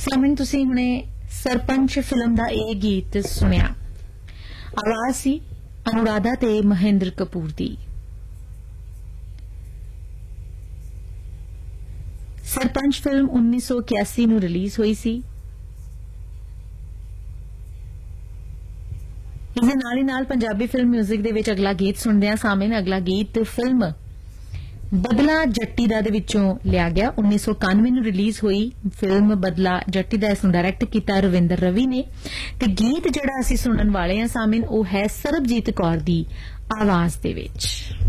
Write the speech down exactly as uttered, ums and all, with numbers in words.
ਸਾਮਿਨ ਤੁਸੀਂ ਹੁਣੇ ਸਰਪੰਚ ਫਿਲਮ ਦਾ ਇਹ ਗੀਤ ਸੁਣਿਆ। ਆਵਾਜ਼ ਸੀ ਅਨੁਰਾਧਾ ਤੇ ਮਹਿੰਦਰ ਕਪੂਰ ਦੀ। ਸਰਪੰਚ ਫਿਲਮ ਉੱਨੀ ਸੌ ਇਕਿਆਸੀ ਨੂੰ ਰਿਲੀਜ਼ ਹੋਈ ਸੀ। ਇਸ ਦੇ ਨਾਲ ਹੀ ਨਾਲ ਪੰਜਾਬੀ ਫਿਲਮ ਮਿਊਜ਼ਿਕ ਦੇ ਵਿੱਚ ਅਗਲਾ ਗੀਤ ਸੁਣਦੇ ਹਾਂ ਸਾਮਿਨ। ਅਗਲਾ ਗੀਤ ਫਿਲਮ ਬਦਲਾ ਜੱਟੀ ਦਾ ਦੇ ਵਿੱਚੋਂ ਲਿਆ ਗਿਆ। ਉੱਨੀ ਸੌ ਇਕਾਨਵੇਂ ਨੂੰ ਰਿਲੀਜ਼ ਹੋਈ ਫਿਲਮ ਬਦਲਾ ਜੱਟੀ ਦਾ। ਇਸ ਨੂੰ ਡਾਇਰੈਕਟ ਕੀਤਾ ਰਵਿੰਦਰ ਰਵੀ ਨੇ ਤੇ ਗੀਤ ਜਿਹੜਾ ਅਸੀਂ ਸੁਣਨ ਵਾਲੇ ਹਾਂ ਸਾਮਿਨ ਉਹ ਹੈ ਸਰਬਜੀਤ ਕੌਰ ਦੀ ਆਵਾਜ਼ ਦੇ ਵਿੱਚ।